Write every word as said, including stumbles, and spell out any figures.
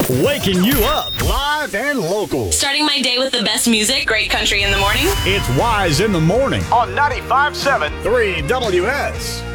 Waking you up live and local. Starting my day with the best music, great country in the morning. It's Wise in the Morning on ninety-five point seven three W S.